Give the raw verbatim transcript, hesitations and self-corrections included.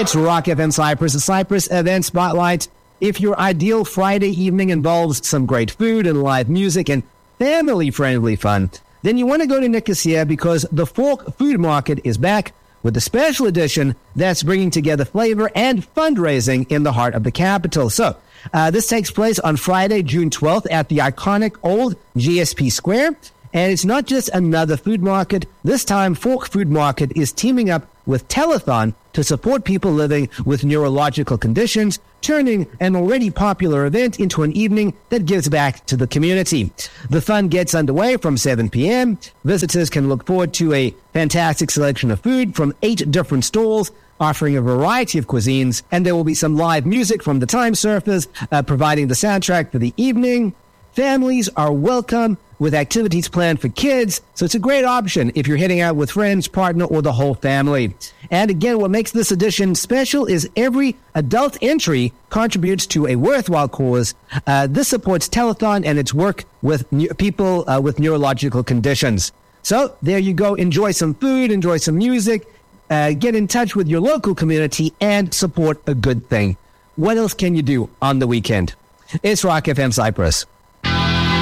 It's Rock F M Cyprus, the Cyprus Event Spotlight. If your ideal Friday evening involves some great food and live music and family-friendly fun, then you want to go to Nicosia because the Fork Food Market is back with a special edition that's bringing together flavor and fundraising in the heart of the capital. So, uh, this takes place on Friday, June twelfth at the iconic old G S P Square. And it's not just another food market. This time, Fork Food Market is teaming up with Telethon to support people living with neurological conditions, turning an already popular event into an evening that gives back to the community. The fun gets underway from seven p.m. Visitors can look forward to a fantastic selection of food from eight different stalls, offering a variety of cuisines, and there will be some live music from the Time Surfers, uh, providing the soundtrack for the evening. Families are welcome with activities planned for kids, so it's a great option if you're heading out with friends, partner, or the whole family. And again, what makes this edition special is every adult entry contributes to a worthwhile cause. Uh, this supports Telethon and its work with ne- people uh, with neurological conditions. So there you go. Enjoy some food, enjoy some music, uh, get in touch with your local community, and support a good thing. What else can you do on the weekend? It's Rock F M Cyprus.